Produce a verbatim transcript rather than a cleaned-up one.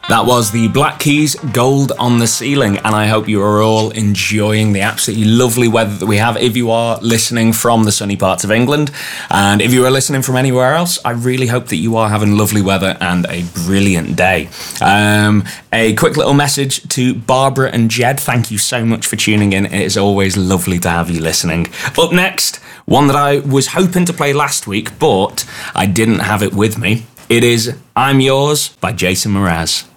That was the Black Keys, Gold on the Ceiling, and I hope you are all enjoying the absolutely lovely weather that we have if you are listening from the sunny parts of England. And if you are listening from anywhere else, I really hope that you are having lovely weather and a brilliant day. Um, a quick little message to Barbara and Jed. Thank you so much for tuning in. It is always lovely to have you listening. Up next, one that I was hoping to play last week, but I didn't have it with me. It is I'm Yours by Jason Mraz.